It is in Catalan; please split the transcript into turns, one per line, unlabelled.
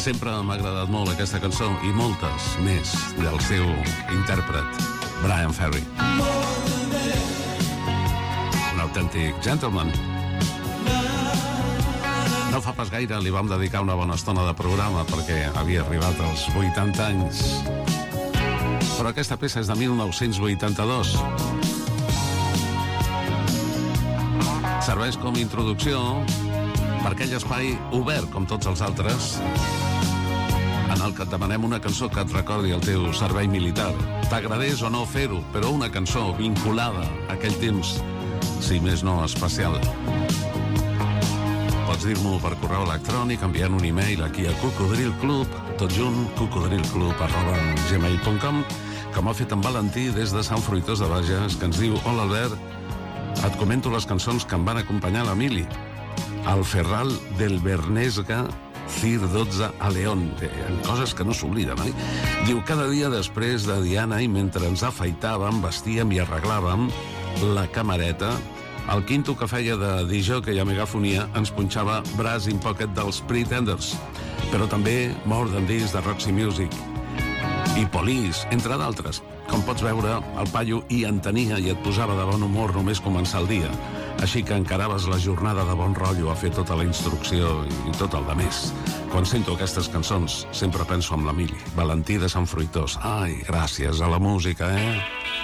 Sempre m'ha agradat molt aquesta cançó i moltes més del seu intèrpret, Bryan Ferry. Un autèntic gentleman. No fa pas gaire li vam dedicar una bona estona de programa perquè havia arribat als 80 anys. Però aquesta peça és de 1982. Serveix com a introducció per aquell espai obert, com tots els altres, en el que et demanem una cançó que et recordi el teu servei militar. T'agradés o no fer-ho, però una cançó vinculada a aquell temps, si més no especial. Pots dir-m'ho per correu electrònic, enviant un e-mail aquí a cocodrilclub, tot junt, cocodrilclub@gmail.com, com ha fet en Valentí des de Sant Fruitós de Bages, que ens diu: hola Albert, et comento les cançons que em van acompanyar a l'Emili. El Ferral del Bernesga, Cir 12 a León. Coses que no s'obliden, oi? Diu: cada dia després de Diana i mentre ens afeitàvem, vestíem i arreglàvem la camareta, el quinto que feia de disjockey a Megafonia ens punxava Brass in Pocket dels Pretenders, però també More Than This de Roxy Music i Police, entre d'altres. Com pots veure, el paio hi entenia i et posava de bon humor només començar el dia. Així que encaraves la jornada de bon rotllo a fer tota la instrucció i tot el de més. Quan sento aquestes cançons sempre penso en l'Emili, Valentí de Sant Fruitós. Ai, gràcies a la música,